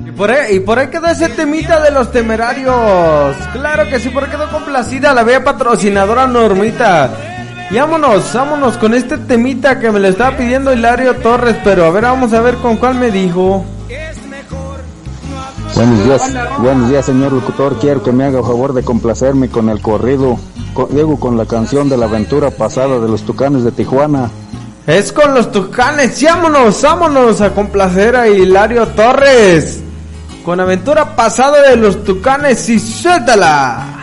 Y por ahí quedó ese temita de los Temerarios. Claro que sí, por ahí quedó complacida la bella patrocinadora Normita. Y vámonos con este temita que me lo estaba pidiendo Hilario Torres. Pero a ver, vamos a ver con cuál me dijo. Buenos días, señor locutor. Quiero que me haga favor de complacerme con el corrido, con la canción de la aventura pasada de los Tucanes de Tijuana. Es con los Tucanes, y vámonos a complacer a Hilario Torres con aventura pasada de los Tucanes y suéltala.